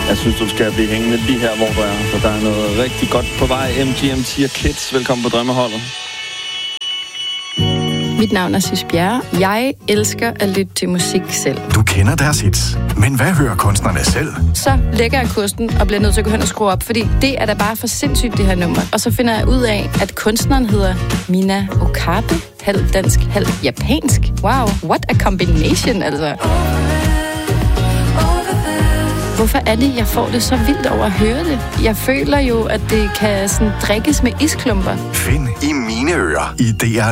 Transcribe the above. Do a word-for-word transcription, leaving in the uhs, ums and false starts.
Jeg synes, du skal blive hængende lige her, hvor du er, for der er noget rigtig godt på vej. M G M T og Kids, velkommen på Drømmeholdet. Mit navn er Sis Bjerre. Jeg elsker at lytte til musik selv. Du kender deres hits, men hvad hører kunstnerne selv? Så lægger jeg kursen og bliver nødt til at gå hen og skrue op, fordi det er da bare for sindssygt, det her nummer. Og så finder jeg ud af, at kunstneren hedder Mina Okabe. Halv dansk, halv japansk. Wow, what a combination, altså. Hvorfor er det, jeg får det så vildt over at høre det? Jeg føler jo, at det kan sådan drikkes med isklumper. Find i mine ører i D R